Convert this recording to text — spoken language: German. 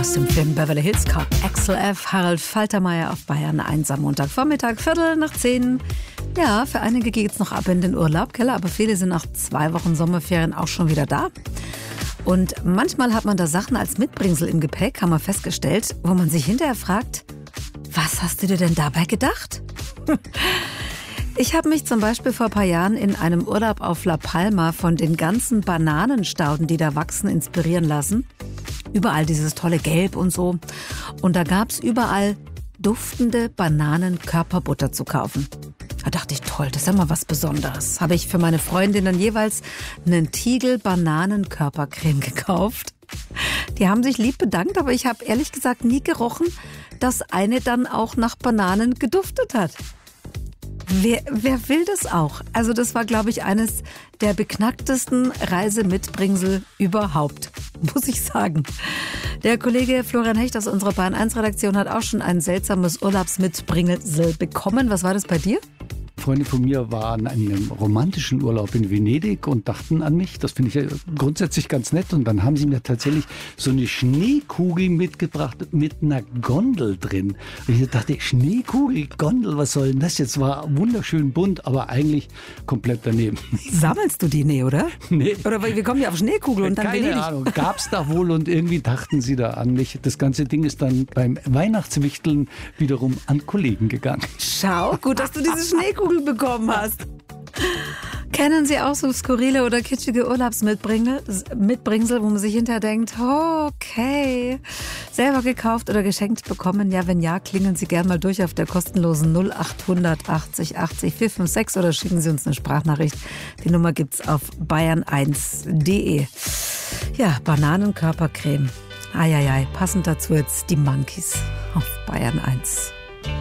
aus dem Film Beverly Hills Cop. Axel F., Harald Faltermeier auf Bayern 1 am Montagvormittag, 9:15. Ja, für einige geht es noch ab in den Urlaub, gell? Aber viele sind nach 2 Wochen Sommerferien auch schon wieder da. Und manchmal hat man da Sachen als Mitbringsel im Gepäck, haben wir festgestellt, wo man sich hinterher fragt, was hast du dir denn dabei gedacht? Ich habe mich zum Beispiel vor ein paar Jahren in einem Urlaub auf La Palma von den ganzen Bananenstauden, die da wachsen, inspirieren lassen. Überall dieses tolle Gelb und so. Und da gab es überall duftende Bananenkörperbutter zu kaufen. Da dachte ich, toll, das ist ja mal was Besonderes. Habe ich für meine Freundin dann jeweils einen Tiegel Bananenkörpercreme gekauft. Die haben sich lieb bedankt, aber ich habe ehrlich gesagt nie gerochen, dass eine dann auch nach Bananen geduftet hat. Wer will das auch? Also das war, glaube ich, eines der beknacktesten Reisemitbringsel überhaupt, muss ich sagen. Der Kollege Florian Hecht aus unserer Bayern 1 Redaktion hat auch schon ein seltsames Urlaubsmitbringsel bekommen. Was war das bei dir? Freunde von mir waren an einem romantischen Urlaub in Venedig und dachten an mich. Das finde ich ja grundsätzlich ganz nett. Und dann haben sie mir tatsächlich so eine Schneekugel mitgebracht mit einer Gondel drin. Und ich dachte, Schneekugel, Gondel, was soll denn das jetzt? War wunderschön bunt, aber eigentlich komplett daneben. Sammelst du die, nee, oder? Nee. Oder wir kommen ja auf Schneekugel und dann Keine Venedig. Ahnung, gab's da wohl und irgendwie dachten sie da an mich. Das ganze Ding ist dann beim Weihnachtswichteln wiederum an Kollegen gegangen. Schau, gut, dass du diese Schneekugel bekommen hast. Kennen Sie auch so skurrile oder kitschige Urlaubsmitbringsel, wo man sich hinterher denkt, oh, okay, selber gekauft oder geschenkt bekommen? Ja, wenn ja, klingeln Sie gerne mal durch auf der kostenlosen 0800 80 80 456 oder schicken Sie uns eine Sprachnachricht. Die Nummer gibt's auf bayern1.de. Ja, Bananenkörpercreme. Eieiei, passend dazu jetzt die Monkeys auf Bayern 1.